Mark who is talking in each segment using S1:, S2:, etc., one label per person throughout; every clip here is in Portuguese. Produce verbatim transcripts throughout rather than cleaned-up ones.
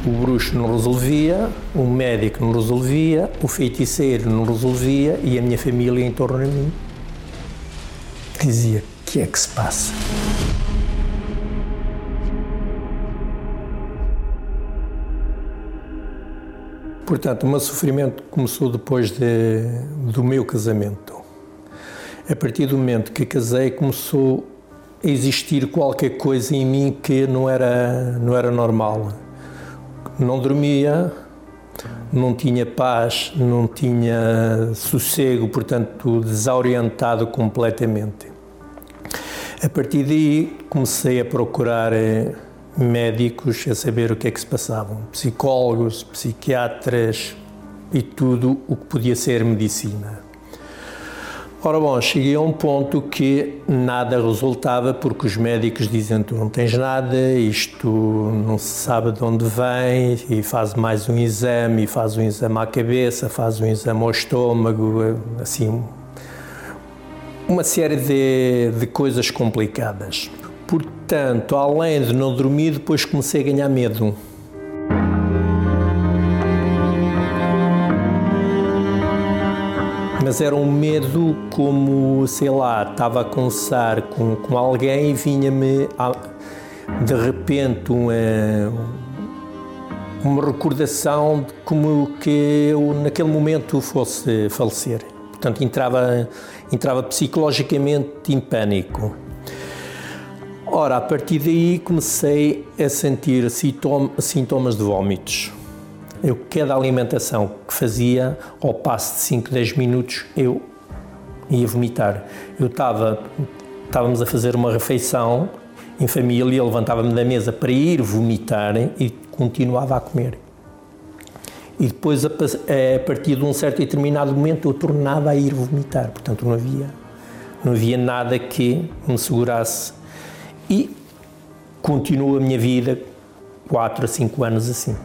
S1: O bruxo não resolvia, o médico não resolvia, o feiticeiro não resolvia e a minha família em torno de mim dizia: o que é que se passa? Portanto, o meu sofrimento começou depois de, do meu casamento. A partir do momento que casei, começou a existir qualquer coisa em mim que não era, não era normal. Não dormia, não tinha paz, não tinha sossego, portanto, desorientado completamente. A partir daí, comecei a procurar médicos, a saber o que é que se passava, psicólogos, psiquiatras e tudo o que podia ser medicina. Ora bom, cheguei a um ponto que nada resultava, porque os médicos dizem: tu não tens nada, isto não se sabe de onde vem, e faz mais um exame, e faz um exame à cabeça, faz um exame ao estômago, assim, uma série de, de coisas complicadas. Portanto, além de não dormir, depois comecei a ganhar medo. Mas era um medo como, sei lá, estava a conversar com, com alguém e vinha-me de repente uma, uma recordação de como que eu naquele momento fosse falecer. Portanto, entrava, entrava psicologicamente em pânico. Ora, a partir daí comecei a sentir sintomas de vômitos. Eu, cada alimentação que fazia, ao passo de cinco, dez minutos, eu ia vomitar. Eu estava, estávamos a fazer uma refeição em família, eu levantava-me da mesa para ir vomitar e continuava a comer. E depois, a, a partir de um certo e determinado momento, eu tornava a ir vomitar. Portanto, não havia, não havia nada que me segurasse. E continuo a minha vida quatro a cinco anos assim.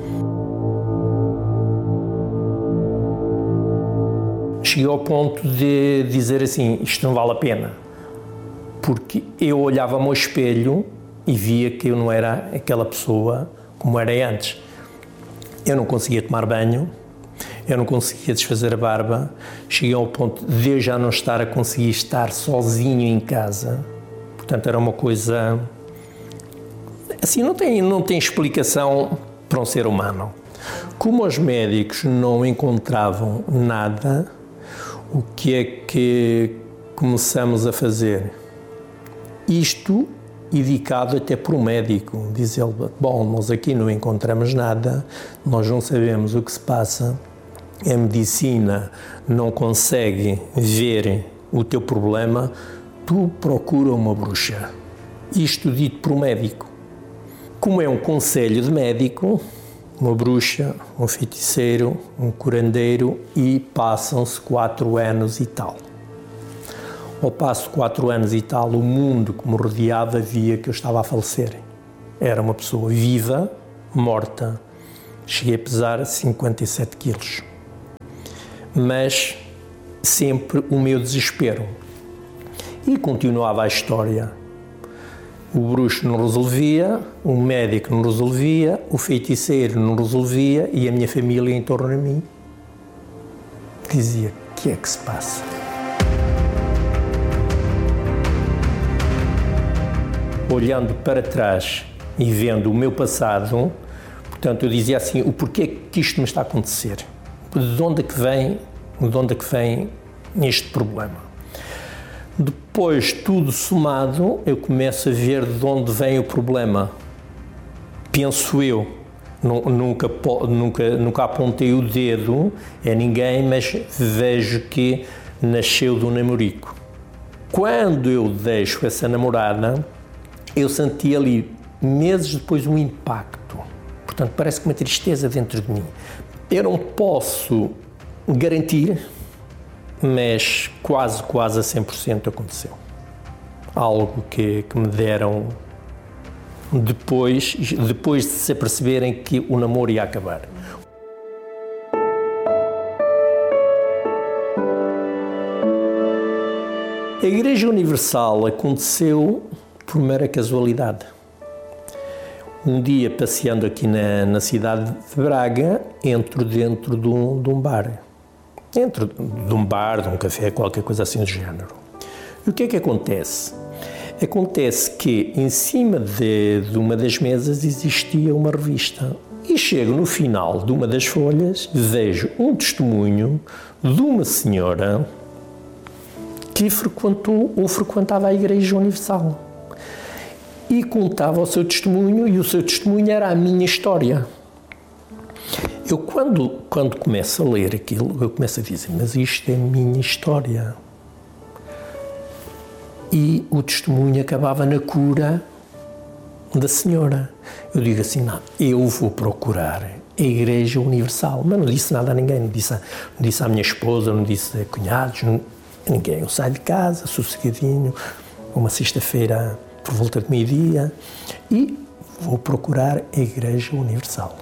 S1: Cheguei ao ponto de dizer assim: isto não vale a pena. Porque eu olhava-me ao espelho e via que eu não era aquela pessoa como era antes. Eu não conseguia tomar banho, eu não conseguia desfazer a barba. Cheguei ao ponto de eu já não estar a conseguir estar sozinho em casa. Portanto, era uma coisa... Assim, não tem, não tem explicação para um ser humano. Como os médicos não encontravam nada, o que é que começamos a fazer? Isto indicado até por um médico. Diz ele: bom, nós aqui não encontramos nada, nós não sabemos o que se passa, a medicina não consegue ver o teu problema, tu procura uma bruxa. Isto dito por um médico. Como é um conselho de médico, uma bruxa, um feiticeiro, um curandeiro, e passam-se quatro anos e tal. Ao passo de quatro anos e tal, o mundo que me rodeava via que eu estava a falecer. Era uma pessoa viva, morta. Cheguei a pesar cinquenta e sete quilos. Mas sempre o meu desespero. E continuava a história. O bruxo não resolvia, o médico não resolvia, o feiticeiro não resolvia e a minha família em torno de mim dizia: o que é que se passa? Olhando para trás e vendo o meu passado, portanto, eu dizia assim: o porquê que isto me está a acontecer? De onde é que vem, de onde é que vem este problema? Depois, tudo somado, eu começo a ver de onde vem o problema. Penso eu, nunca, nunca, nunca apontei o dedo a ninguém, mas vejo que nasceu do namorico. Quando eu deixo essa namorada, eu senti ali, meses depois, um impacto. Portanto, parece que uma tristeza dentro de mim. Eu não posso garantir, mas quase, quase a cem por cento aconteceu. Algo que, que me deram depois, depois de se aperceberem que o namoro ia acabar. A Igreja Universal aconteceu por mera casualidade. Um dia, passeando aqui na, na cidade de Braga, entro dentro de um, de um bar. Entro de um bar, de um café, qualquer coisa assim do género. E o que é que acontece? Acontece que em cima de, de uma das mesas existia uma revista. E chego no final de uma das folhas, vejo um testemunho de uma senhora que frequentou ou frequentava a Igreja Universal. E contava o seu testemunho, e o seu testemunho era a minha história. Eu, quando, quando começo a ler aquilo, eu começo a dizer, mas isto é a minha história. E o testemunho acabava na cura da senhora. Eu digo assim, não, eu vou procurar a Igreja Universal. Mas não disse nada a ninguém, não disse, não disse à minha esposa, não disse a cunhados, não, a ninguém. Eu saio de casa, sossegadinho, uma sexta-feira por volta de meio-dia, e vou procurar a Igreja Universal.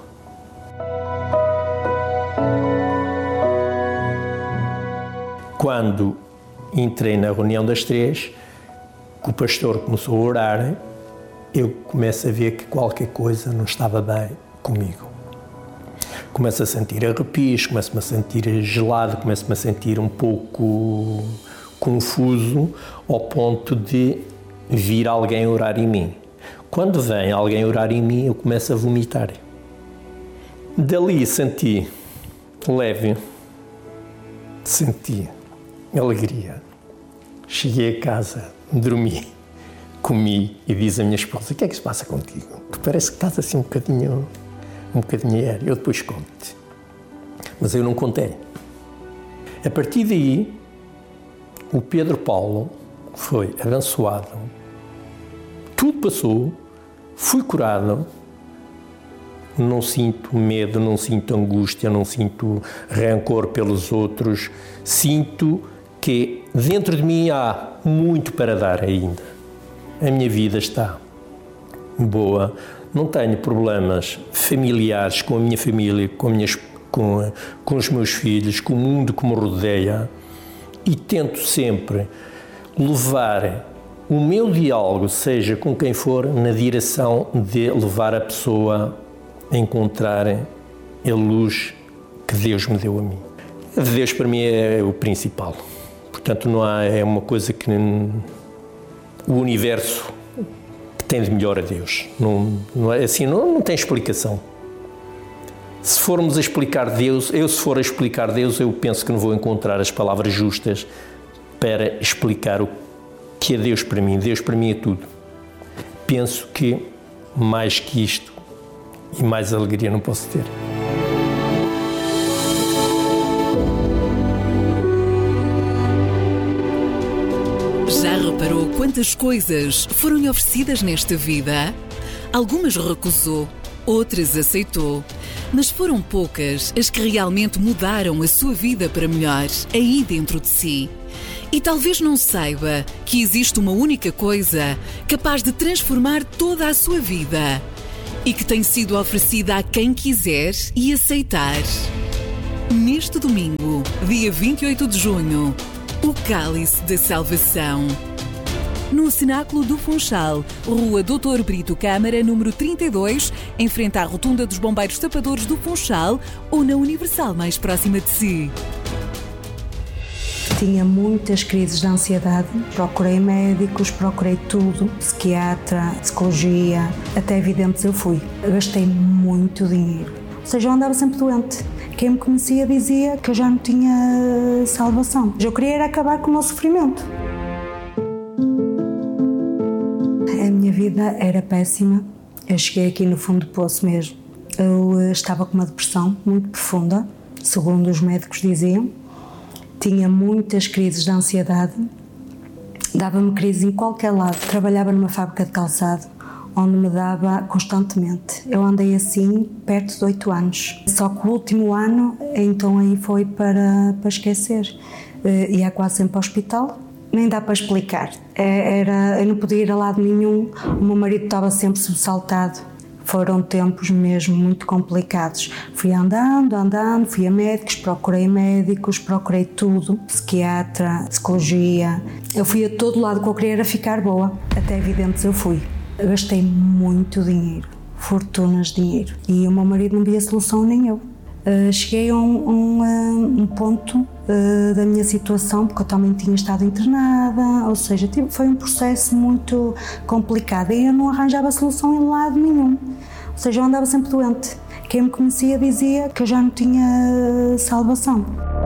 S1: Quando entrei na reunião das três, que o pastor começou a orar, eu começo a ver que qualquer coisa não estava bem comigo. Começo a sentir arrepios, começo-me a sentir gelado, começo-me a sentir um pouco confuso, ao ponto de vir alguém orar em mim. Quando vem alguém orar em mim, eu começo a vomitar. Dali senti leve, senti alegria. Cheguei a casa, dormi, comi e diz a minha esposa, o que é que se passa contigo? Tu parece que estás assim um bocadinho, um bocadinho aéreo. Eu depois conto-te. Mas eu não contei. A partir daí, o Pedro Paulo foi abençoado, tudo passou, fui curado, não sinto medo, não sinto angústia, não sinto rancor pelos outros, sinto que dentro de mim há muito para dar ainda. A minha vida está boa, não tenho problemas familiares com a minha família, com, a minha, com, com os meus filhos, com o mundo que me rodeia, e tento sempre levar o meu diálogo, seja com quem for, na direção de levar a pessoa a encontrar a luz que Deus me deu a mim. Deus para mim é o principal. Portanto, não há, é uma coisa que o universo tem de melhor a Deus. Não, não é assim, não, não tem explicação. Se formos a explicar Deus, eu se for a explicar Deus, eu penso que não vou encontrar as palavras justas para explicar o que é Deus para mim. Deus para mim é tudo. Penso que mais que isto e mais alegria não posso ter.
S2: Já reparou quantas coisas foram-lhe oferecidas nesta vida? Algumas recusou, outras aceitou, mas foram poucas as que realmente mudaram a sua vida para melhor, aí dentro de si. E talvez não saiba que existe uma única coisa capaz de transformar toda a sua vida e que tem sido oferecida a quem quiser e aceitar. Neste domingo, dia vinte e oito de junho, o Cálice da Salvação. No Cenáculo do Funchal, Rua doutor Brito Câmara, número trinta e dois, em frente à Rotunda dos Bombeiros Tapadores do Funchal, ou na Universal mais próxima de si.
S3: Tinha muitas crises de ansiedade, procurei médicos, procurei tudo, psiquiatra, psicologia, até videntes eu fui. Gastei muito dinheiro, ou seja, eu andava sempre doente. Quem me conhecia dizia que eu já não tinha salvação. Eu queria era acabar com o meu sofrimento. A minha vida era péssima, eu cheguei aqui no fundo do poço mesmo. Eu estava com uma depressão muito profunda, segundo os médicos diziam. Tinha muitas crises de ansiedade, dava-me crise em qualquer lado. Trabalhava numa fábrica de calçado, onde me dava constantemente. Eu andei assim perto de oito anos. Só que o último ano, então aí foi para, para esquecer. Ia quase sempre ao hospital, nem dá para explicar. Era, eu não podia ir a lado nenhum, o meu marido estava sempre sobressaltado. Foram tempos mesmo muito complicados. Fui andando, andando, fui a médicos, procurei médicos, procurei tudo, psiquiatra, psicologia. Eu fui a todo lado que eu queria era ficar boa. Até videntes eu fui. Eu gastei muito dinheiro. fortunas de dinheiro. E o meu marido não via solução, nem eu. Uh, cheguei a um, um, uh, um ponto uh, da minha situação, porque eu também tinha estado internada, ou seja, foi um processo muito complicado e eu não arranjava solução em lado nenhum, ou seja, eu andava sempre doente. Quem me conhecia dizia que eu já não tinha salvação.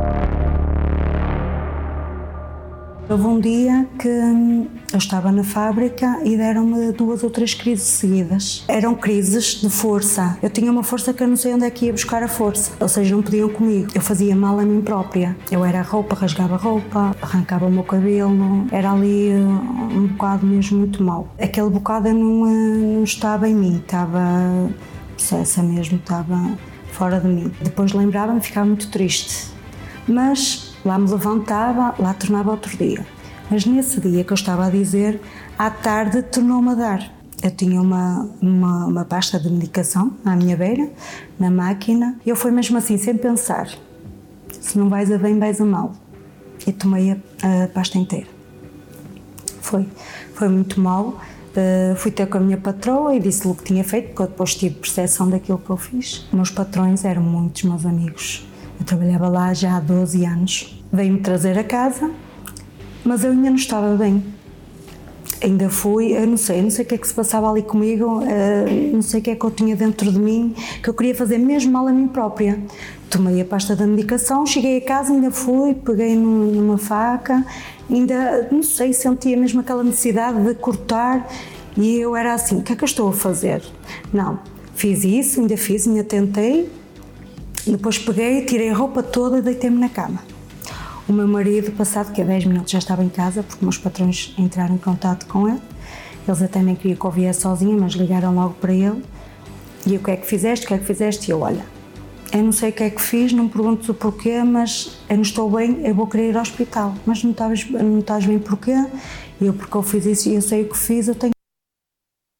S3: Houve um dia que eu estava na fábrica e deram-me duas ou três crises seguidas. Eram crises de força. Eu tinha uma força que eu não sei onde é que ia buscar a força. Ou seja, não podiam comigo. Eu fazia mal a mim própria. Eu era a roupa, rasgava a roupa, arrancava o meu cabelo. Era ali um bocado mesmo muito mal. Aquele bocado eu não, não estava em mim. Estava possessa mesmo, estava fora de mim. Depois lembrava-me e ficava muito triste. Mas lá me levantava, lá tornava outro dia. Mas nesse dia que eu estava a dizer, à tarde tornou-me a dar. Eu tinha uma, uma, uma pasta de medicação à minha beira, na máquina, e eu fui mesmo assim, sem pensar, se não vais a bem, vais a mal. E tomei a, a pasta inteira. Foi, foi muito mal. Uh, fui ter com a minha patroa e disse-lhe o que tinha feito, porque eu depois tive percepção daquilo que eu fiz. Meus patrões eram muitos meus amigos. Eu trabalhava lá já há doze anos. Veio-me trazer a casa, mas eu ainda não estava bem. Ainda fui, eu não sei, não sei o que é que se passava ali comigo, não sei o que é que eu tinha dentro de mim, que eu queria fazer mesmo mal a mim própria. Tomei a pasta da medicação, cheguei a casa, ainda fui, peguei numa faca, ainda, não sei, sentia mesmo aquela necessidade de cortar e eu era assim, o que é que eu estou a fazer? Não, fiz isso, ainda fiz, ainda tentei, depois peguei, tirei a roupa toda e deitei-me na cama. O meu marido, passado que a dez minutos já estava em casa, porque meus patrões entraram em contato com ele. Eles até nem queriam que eu viesse sozinha, mas ligaram logo para ele. E o que é que fizeste? O que é que fizeste? E eu, olha, eu não sei o que é que fiz, não pergunto o porquê, mas eu não estou bem, eu vou querer ir ao hospital. Mas não estás, não estás bem porquê? E eu, porque eu fiz isso e eu sei o que fiz, eu tenho